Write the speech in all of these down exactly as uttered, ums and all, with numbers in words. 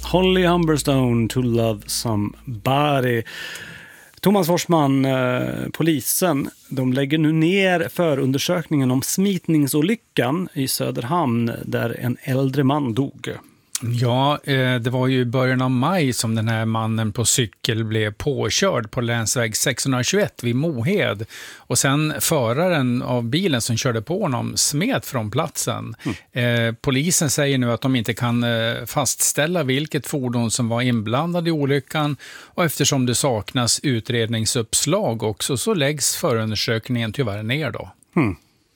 Holly Humberstone, To Love Somebody. Thomas Forsman, eh, polisen, de lägger nu ner förundersökningen om smitningsolyckan i Söderhamn där en äldre man dog. Ja, det var ju i början av maj som den här mannen på cykel blev påkörd på länsväg sexhundratjugoett vid Mohed. Och sen föraren av bilen som körde på honom smet från platsen. Mm. Eh, polisen säger nu att de inte kan eh, fastställa vilket fordon som var inblandad i olyckan. Och eftersom det saknas utredningsuppslag också så läggs förundersökningen tyvärr ner då. Mm.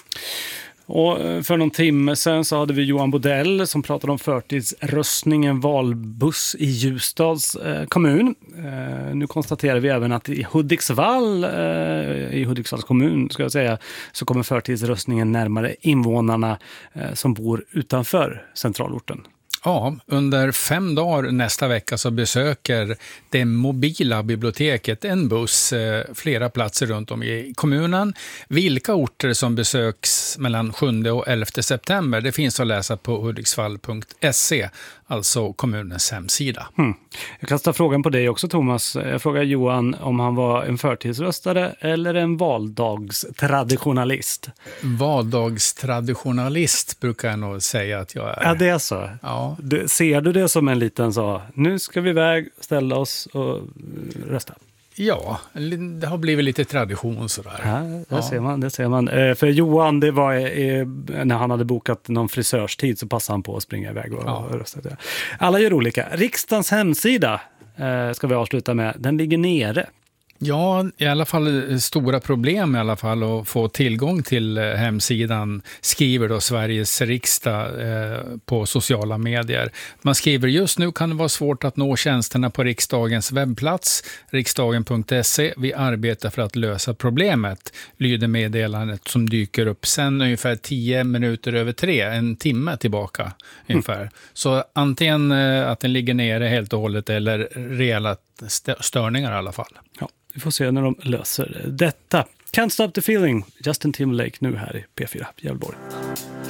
Och för någon timme sedan så hade vi Johan Bodell som pratade om förtidsröstningen valbuss i Ljusdals eh, kommun. Eh, nu konstaterar vi även att i Hudiksvall, eh, i Hudiksvalls kommun ska jag säga, så kommer förtidsröstningen närmare invånarna eh, som bor utanför centralorten. Ja, under fem dagar nästa vecka så besöker det mobila biblioteket en buss eh, flera platser runt om i kommunen. Vilka orter som besöks mellan sjunde och elfte september, det finns att läsa på hudiksvall punkt se, alltså kommunens hemsida. Mm. Jag kastar frågan på dig också, Thomas. Jag frågar Johan om han var en förtidsröstare eller en valdagstraditionalist. Valdagstraditionalist brukar jag nog säga att jag är. Ja, det är så. Ja. Du, ser du det som en liten så, nu ska vi iväg, ställa oss och rösta? Ja, det har blivit lite tradition sådär. Ja, det ja. ser man, det ser man. Eh, för Johan, det var eh, när han hade bokat någon frisörstid så passade han på att springa iväg och, ja. och rösta. Alla gör olika. Riksdagens hemsida eh, ska vi avsluta med. Den ligger nere. Ja, i alla fall stora problem i alla fall att få tillgång till hemsidan, skriver då Sveriges riksdag eh, på sociala medier. Man skriver just nu kan det vara svårt att nå tjänsterna på riksdagens webbplats, riksdagen punkt se. Vi arbetar för att lösa problemet, lyder meddelandet som dyker upp sen ungefär tio minuter över tre, en timme tillbaka mm. ungefär. Så antingen eh, att den ligger nere helt och hållet eller rejäla störningar i alla fall. Ja. Vi får se när de löser detta. Can't Stop the Feeling, Justin Timberlake nu här i P fyra Gävleborg.